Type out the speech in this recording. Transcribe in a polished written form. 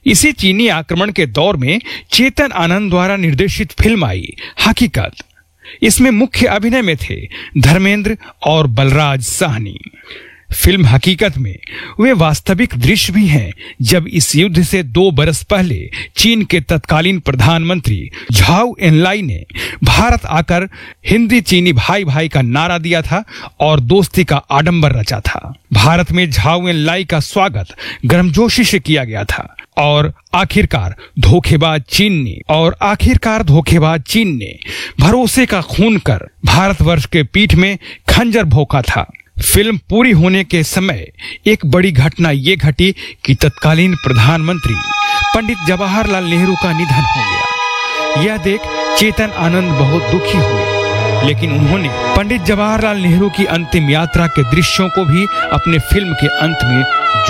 इसी चीनी आक्रमण के दौर में चेतन आनंद द्वारा निर्देशित फिल्म आई हकीकत। इसमें मुख्य अभिनय में थे धर्मेंद्र और बलराज साहनी। फिल्म हकीकत में वे वास्तविक दृश्य भी हैं जब इस युद्ध से 2 बरस पहले चीन के तत्कालीन प्रधानमंत्री झाओ एनलाई ने भारत आकर हिंदी चीनी भाई भाई का नारा दिया था और दोस्ती का आडंबर रचा था। भारत में झाओ एनलाई का स्वागत गर्मजोशी से किया गया था और आखिरकार धोखेबाज चीन ने भरोसे का खून कर भारतवर्ष के पीठ में खंजर भोंका था। फिल्म पूरी होने के समय एक बड़ी घटना ये घटी कि तत्कालीन प्रधानमंत्री पंडित जवाहरलाल नेहरू का निधन हो गया। यह देख चेतन आनंद बहुत दुखी हुए, लेकिन उन्होंने पंडित जवाहरलाल नेहरू की अंतिम यात्रा के दृश्यों को भी अपने फिल्म के अंत में